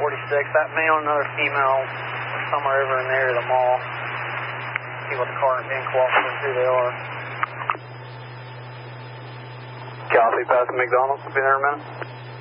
That male and another female are somewhere over in the area of the mall. See what the car and being cooperative, who they are. Copy, passing McDonald's. Be there in a minute.